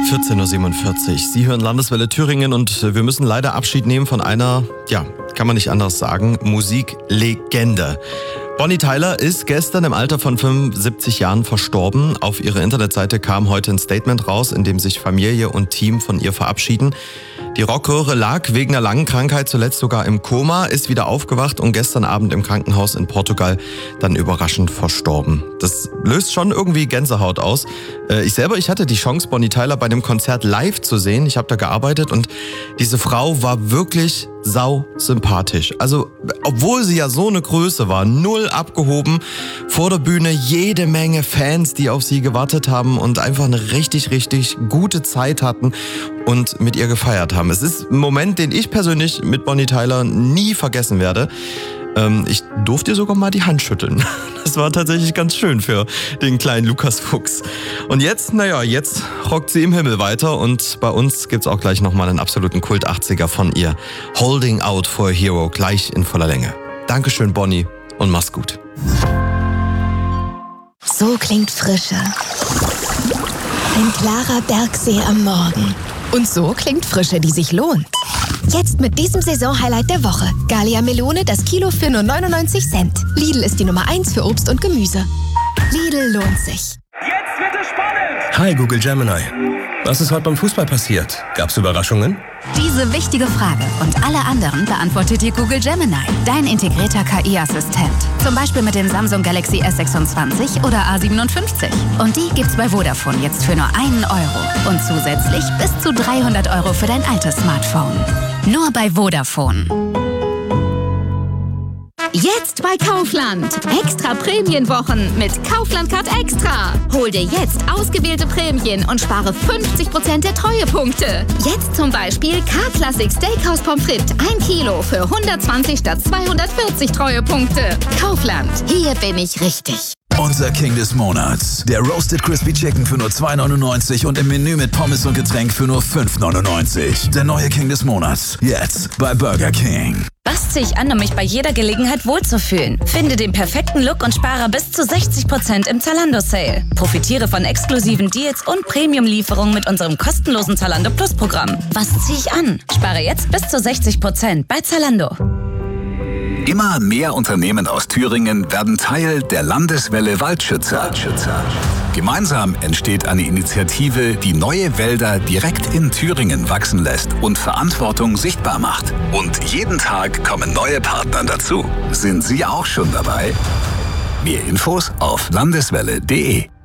14.47 Uhr. Sie hören Landeswelle Thüringen und wir müssen leider Abschied nehmen von einer, kann man nicht anders sagen, Musiklegende. Bonnie Tyler ist gestern im Alter von 75 Jahren verstorben. Auf ihrer Internetseite kam heute ein Statement raus, in dem sich Familie und Team von ihr verabschieden. Die Rockhöre lag wegen einer langen Krankheit zuletzt sogar im Koma, ist wieder aufgewacht und gestern Abend im Krankenhaus in Portugal dann überraschend verstorben. Das löst schon irgendwie Gänsehaut aus. Ich hatte die Chance, Bonnie Tyler bei dem Konzert live zu sehen. Ich habe da gearbeitet und diese Frau war wirklich sau sympathisch. Also, obwohl sie ja so eine Größe war, null abgehoben. Vor der Bühne jede Menge Fans, die auf sie gewartet haben und einfach eine richtig, richtig gute Zeit hatten und mit ihr gefeiert haben. Es ist ein Moment, den ich persönlich mit Bonnie Tyler nie vergessen werde. Ich durfte ihr sogar mal die Hand schütteln. Das war tatsächlich ganz schön für den kleinen Lukas Fuchs. Und jetzt rockt sie im Himmel weiter und bei uns gibt's auch gleich nochmal einen absoluten Kult-80er von ihr. Holding Out for a Hero, gleich in voller Länge. Dankeschön, Bonnie, und mach's gut. So klingt Frische. Ein klarer Bergsee am Morgen. Und so klingt Frische, die sich lohnt. Jetzt mit diesem Saisonhighlight der Woche. Gallia Melone, das Kilo für nur 99 Cent. Lidl ist die Nummer 1 für Obst und Gemüse. Lidl lohnt sich. Jetzt wird es spannend! Hi Google Gemini. Was ist heute beim Fußball passiert? Gab's Überraschungen? Diese wichtige Frage und alle anderen beantwortet dir Google Gemini, dein integrierter KI-Assistent. Zum Beispiel mit dem Samsung Galaxy S26 oder A57. Und die gibt's bei Vodafone jetzt für nur €1. Und zusätzlich bis zu 300 € für dein altes Smartphone. Nur bei Vodafone. Jetzt bei Kaufland. Extra Prämienwochen mit Kaufland Card Extra. Hol dir jetzt ausgewählte Prämien und spare 50% der Treuepunkte. Jetzt zum Beispiel K-Classic Steakhouse Pommes frites 1 Kilo für 120 statt 240 Treuepunkte. Kaufland. Hier bin ich richtig. Unser King des Monats. Der Roasted Crispy Chicken für nur 2,99 € und im Menü mit Pommes und Getränk für nur 5,99 €. Der neue King des Monats. Jetzt bei Burger King. Was ziehe ich an, um mich bei jeder Gelegenheit wohlzufühlen? Finde den perfekten Look und spare bis zu 60% im Zalando-Sale. Profitiere von exklusiven Deals und Premium-Lieferungen mit unserem kostenlosen Zalando Plus-Programm. Was ziehe ich an? Spare jetzt bis zu 60% bei Zalando. Immer mehr Unternehmen aus Thüringen werden Teil der Landeswelle Waldschützer. Gemeinsam entsteht eine Initiative, die neue Wälder direkt in Thüringen wachsen lässt und Verantwortung sichtbar macht. Und jeden Tag kommen neue Partner dazu. Sind Sie auch schon dabei? Mehr Infos auf landeswelle.de.